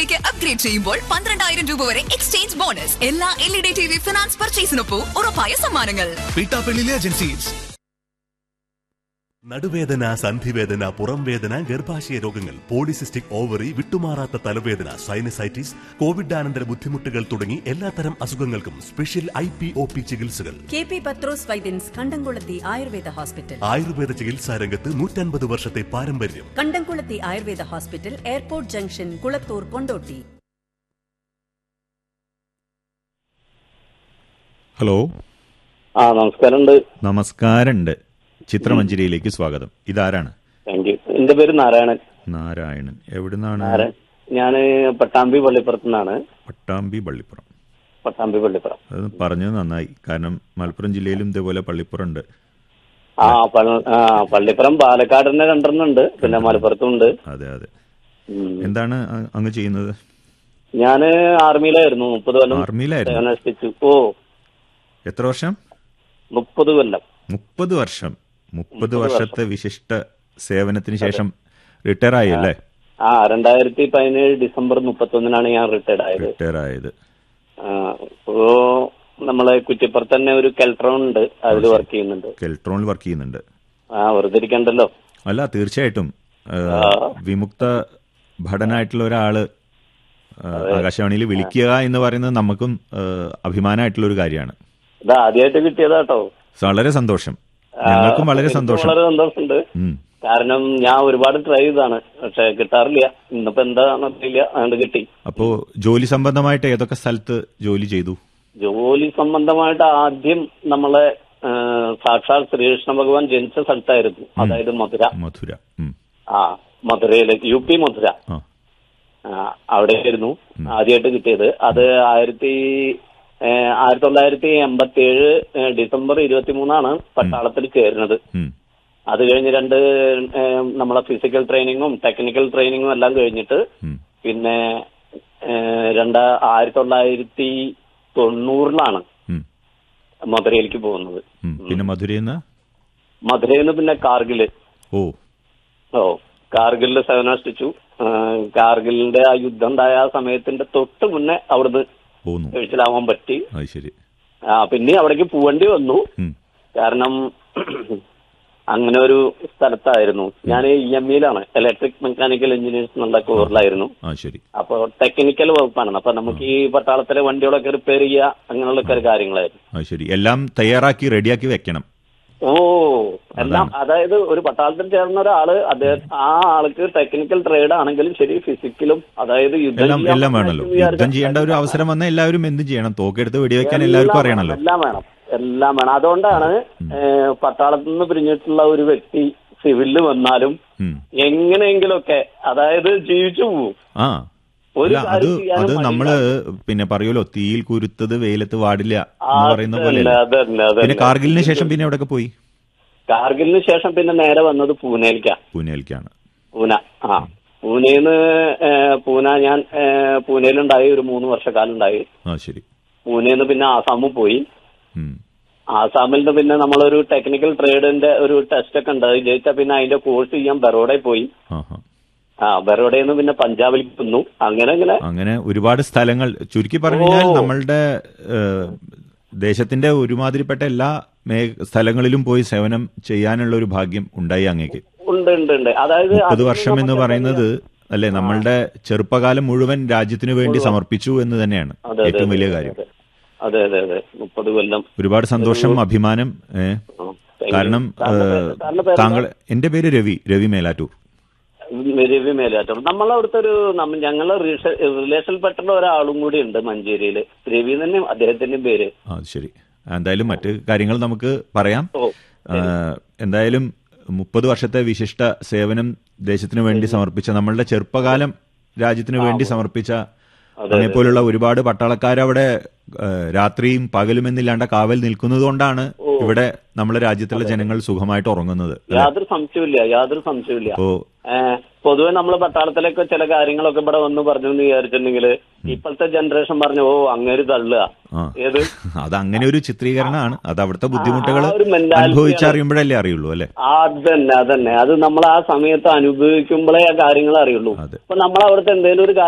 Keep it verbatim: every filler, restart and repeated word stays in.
ലേക്ക് upgrade ചെയ്യുമ്പോൾ പന്ത്രണ്ടായിരം രൂപ വരെ എക്സ്ചേഞ്ച് ബോണസ്. എല്ലാ L E D T V finance പർച്ചേസിനൊപ്പം ഉറപ്പായ സമ്മാനങ്ങൾ. പീട്ടാപ്പള്ളി ഏജൻസീസ്. നടുവേദന, സന്ധിവേദന, പുറം വേദന, ഗർഭാശയ രോഗങ്ങൾ, പോളിസിസ്റ്റിക് ഓവറി, വിട്ടുമാറാത്ത തലവേദന, സൈനസൈറ്റിസ്, കോവിഡാനന്തര ബുദ്ധിമുട്ടുകൾ തുടങ്ങി എല്ലാത്തരം അസുഖങ്ങൾക്കും special I P O P ചികിത്സകൾ. കെ പി പത്രോസ് വൈദ്യൻസ് കണ്ടംകുളത്തി ആയുർവേദ ഹോസ്പിറ്റൽ. ആയുർവേദ ചികിത്സാ രംഗത്ത് നൂറ്റൻപത് വർഷത്തെ പാരമ്പര്യം. കണ്ടംകുളത്തി Ayurveda hospital, airport junction, Kulathur, Kondotty. Hello. ആ നമസ്കാരമുണ്ട്. നമസ്കാരമുണ്ട്. ചിത്രമഞ്ജരിയിലേക്ക് സ്വാഗതം. ഇതാരാണ്? Thank you. എന്റെ പേര് നാരായണൻ. നാരായണൻ. എവിടുന്നാണ്? ഞാന് പട്ടാമ്പി പള്ളിപ്പുറത്ത് നിന്നാണ്. പട്ടാമ്പി പള്ളിപ്പുറം. പട്ടാമ്പി പള്ളിപ്പുറം. അത് പറഞ്ഞത് നന്നായി. കാരണം മലപ്പുറം ജില്ലയിലും ഇതേപോലെ പള്ളിപ്പുറം ഉണ്ട്. ആ പള്ളിപ്പുറം പാലക്കാട് തന്നെ രണ്ടെണ്ണം ഉണ്ട്, പിന്നെ മലപ്പുറത്തും ഉണ്ട്. അതെ അതെ. എന്താണ് അങ്ങ് ചെയ്യുന്നത്? ഞാന് ആർമിയിലായിരുന്നു. മുപ്പത് കൊല്ലം ആർമിയിലായിരുന്നു. ഓ എത്ര വർഷം? മുപ്പത് കൊല്ലം. മുപ്പത് വർഷം. മുപ്പത് വർഷത്തെ വിശിഷ്ട സേവനത്തിന് ശേഷം റിട്ടയർ ആയി അല്ലേ? ആ രണ്ടായിരത്തി പതിനേഴ് ഡിസംബർ മുപ്പത്തൊന്നിനാണ് ഞാൻ റിട്ടയർഡ് ആയത്. റിട്ടയർ ആയത്. ഇപ്പോ നമ്മളെ കുറ്റിപ്പുറത്ത് തന്നെ ഒരു കെൽട്രോൺ ഉണ്ട്, അതിൽ വർക്ക് ചെയ്യുന്നുണ്ട്. കെൽട്രോണിൽ വർക്ക് ചെയ്യുന്നുണ്ട്. ആ വെറുതെ ഇരിക്കണ്ടല്ലോ. അല്ല, തീർച്ചയായിട്ടും വിമുക്ത ഭടനായിട്ടുള്ള ഒരാള് ആകാശവാണിയിൽ വിളിക്കുക എന്ന് പറയുന്നത് നമുക്കും അഭിമാനമായിട്ടുള്ള ഒരു കാര്യമാണ്. ഇത് ആദ്യമായിട്ട് കിട്ടിയതാട്ടോ. വളരെ സന്തോഷം. ഞങ്ങൾക്കും വളരെ സന്തോഷം. വളരെ സന്തോഷമുണ്ട്. കാരണം ഞാൻ ഒരുപാട് ട്രൈ ചെയ്താണ്, പക്ഷെ കിട്ടാറില്ല. ഇന്നിപ്പോ എന്താണെന്നറിയില്ല, അതുകൊണ്ട് കിട്ടി. അപ്പോ ജോലി സംബന്ധമായിട്ട് ഏതൊക്കെ സ്ഥലത്ത് ജോലി ചെയ്തു? ജോലി സംബന്ധമായിട്ട് ആദ്യം നമ്മളെ സാക്ഷാൽ ശ്രീകൃഷ്ണ ഭഗവാൻ ജനിച്ച സ്ഥലത്തായിരുന്നു, അതായത് മധുര. മധുര. ആ മധുരയില് യു പി മധുര. അവിടെയായിരുന്നു ആദ്യമായിട്ട് കിട്ടിയത്. അത് ആയിരത്തി ആയിരത്തി തൊള്ളായിരത്തി എൺപത്തി ഏഴ് ഡിസംബർ ഇരുപത്തി മൂന്നാണ് പട്ടാളത്തിൽ ചേരുന്നത്. അത് കഴിഞ്ഞ് രണ്ട് നമ്മളെ ഫിസിക്കൽ ട്രെയിനിങ്ങും ടെക്നിക്കൽ ട്രെയിനിങ്ങും എല്ലാം കഴിഞ്ഞിട്ട് പിന്നെ രണ്ട് ആയിരത്തി തൊള്ളായിരത്തി തൊണ്ണൂറിലാണ് മധുരയിലേക്ക് പോകുന്നത്. പിന്നെ മധുരയിൽ മധുരയിൽ നിന്ന് പിന്നെ കാർഗില്. ഓ ഓ കാർഗിലില് സേവനാനുഷ്ഠിച്ചു. കാർഗിലിന്റെ ആ യുദ്ധം ഉണ്ടായ ആ സമയത്തിന്റെ തൊട്ട് മുന്നേ അവിടുന്ന് കഴിച്ചിലാവാൻ പറ്റി. ആ പിന്നെ അവിടേക്ക് പോവേണ്ടി വന്നു. കാരണം അങ്ങനെ ഒരു സ്ഥലത്തായിരുന്നു. ഞാൻ E M ഇയിലാണ്, electric mechanical engineers എന്നുള്ള കോറിലായിരുന്നു. അപ്പൊ ടെക്നിക്കൽ വകുപ്പാണ്. അപ്പൊ നമുക്ക് ഈ പട്ടാളത്തിലെ വണ്ടികളൊക്കെ റിപ്പയർ ചെയ്യുക അങ്ങനെയുള്ള കാര്യങ്ങളായിരുന്നു. എല്ലാം തയ്യാറാക്കി റെഡിയാക്കി വെക്കണം. ഓ എല്ലാം. അതായത് ഒരു പട്ടാളത്തിൽ ചേർന്ന ഒരാള് അദ്ദേഹം ആ ആൾക്ക് ടെക്നിക്കൽ ട്രേഡ് ആണെങ്കിലും ശരി, ഫിസിക്കലും, അതായത് എല്ലാം വേണമല്ലോ. യുദ്ധം ചെയ്യേണ്ട ഒരു അവസരം വന്നാൽ എല്ലാവരും എന്ത് ചെയ്യണം? തോക്കെടുത്ത് വെടിവെക്കാൻ എല്ലാവർക്കും അറിയണല്ലോ. എല്ലാം വേണം, എല്ലാം വേണം. അതുകൊണ്ടാണ് പട്ടാളത്തിൽ നിന്ന് പിരിഞ്ഞിട്ടുള്ള ഒരു വ്യക്തി സിവിലിൽ വന്നാലും എങ്ങനെയെങ്കിലുമൊക്കെ അതായത് ജീവിച്ചു പോകും. ആ അത് അത് നമ്മള് പിന്നെ പറയുമല്ലോ, തീയിൽ കുരുത്തത് വെയിലത്ത് വാടില്ല എന്ന് പറയുന്ന പോലെ. പിന്നെ കാർഗിലിന് ശേഷം പിന്നെ എവിടെയൊക്കെ പോയി? കാർഗിലിന് ശേഷം പിന്നെ നേരെ വന്നത് പൂനെയിലേക്കാണ്. പൂനെയിലേക്കാണ്. പൂന. ആ പൂനെന്ന് പൂന ഞാൻ പൂനെയിലുണ്ടായി, ഒരു മൂന്ന് വർഷക്കാലം ഉണ്ടായി. ആ ശരി. പൂനെന്ന് പിന്നെ ആസാമിൽ പോയി. ആസാമിൽ നിന്ന് പിന്നെ നമ്മളൊരു ടെക്നിക്കൽ ട്രേഡിന്റെ ഒരു ടെസ്റ്റ് ഒക്കെ ഉണ്ട്, ജയിച്ചാൽ പിന്നെ അതിന്റെ കോഴ്സ് ചെയ്യാൻ ബറോഡയിൽ പോയി. ആ ബറോഡയിൽ നിന്ന് പിന്നെ പഞ്ചാബിലേക്ക് വന്നു. അങ്ങനെ അങ്ങനെ അങ്ങനെ ഒരുപാട് സ്ഥലങ്ങൾ. ചുരുക്കി പറഞ്ഞാൽ നമ്മളുടെ ദേശത്തിന്റെ ഒരുമാതിരിപ്പെട്ട എല്ലാ സ്ഥലങ്ങളിലും പോയി സേവനം ചെയ്യാനുള്ള ഒരു ഭാഗ്യം ഉണ്ടായി അങ്ങേക്ക്. ഉണ്ട് ഉണ്ട് ഉണ്ട്. അതായത് മുപ്പത് വർഷം എന്ന് പറയുന്നത് അല്ലെ, നമ്മളുടെ ചെറുപ്പകാലം മുഴുവൻ രാജ്യത്തിന് വേണ്ടി സമർപ്പിച്ചു എന്ന് തന്നെയാണ് ഏറ്റവും വലിയ കാര്യം. അതെ അതെ അതെ. മുപ്പത് കൊല്ലം. ഒരുപാട് സന്തോഷം, അഭിമാനം. കാരണം താങ്കൾ, എന്റെ പേര് രവി, രവി മേലാറ്റൂർ. രവി മേലാറ്റൂർ. നമ്മളവിടുത്തെ ഒരു ഞങ്ങളെ റിലേഷനിൽപ്പെട്ട ഒരാളും കൂടി ഉണ്ട് മഞ്ചേരിയില്, രവി തന്നെ അദ്ദേഹത്തിന്റെ പേര്. ആ ശരി. എന്തായാലും മറ്റു കാര്യങ്ങൾ നമുക്ക് പറയാം. എന്തായാലും മുപ്പത് വർഷത്തെ വിശിഷ്ട സേവനം ദേശത്തിന് വേണ്ടി സമർപ്പിച്ച, നമ്മളുടെ ചെറുപ്പകാലം രാജ്യത്തിന് വേണ്ടി സമർപ്പിച്ച അതേപോലുള്ള ഒരുപാട് പട്ടാളക്കാരവിടെ രാത്രിയും പകലും എന്നില്ലാണ്ട കാവൽ നിൽക്കുന്നത് കൊണ്ടാണ് ഇവിടെ നമ്മളെ രാജ്യത്തുള്ള ജനങ്ങൾ സുഖമായിട്ട് ഉറങ്ങുന്നത്. യാതൊരു സംശയമില്ല, യാതൊരു സംശയമില്ല. പൊതുവെ നമ്മൾ പട്ടാളത്തിലൊക്കെ ചില കാര്യങ്ങളൊക്കെ ഇവിടെ വന്ന് പറഞ്ഞു എന്ന് വിചാരിച്ചിട്ടുണ്ടെങ്കിൽ ഇപ്പോഴത്തെ ജനറേഷൻ പറഞ്ഞു ഓ അങ്ങേര് തള്ളുക. ഏത് അത് അങ്ങനെ ഒരു ചിത്രീകരണമാണ്. അത് അവിടുത്തെ ബുദ്ധിമുട്ടുകൾ അനുഭവിച്ചറിയുമ്പോഴല്ലേ അറിയുള്ളൂ അല്ലെ? അതന്നെ അതന്നെ. അത് നമ്മൾ ആ സമയത്ത് അനുഭവിക്കുമ്പോഴേ ആ കാര്യങ്ങൾ അറിയുള്ളൂ. അപ്പൊ നമ്മൾ അവിടുത്തെ എന്തെങ്കിലും ഒരു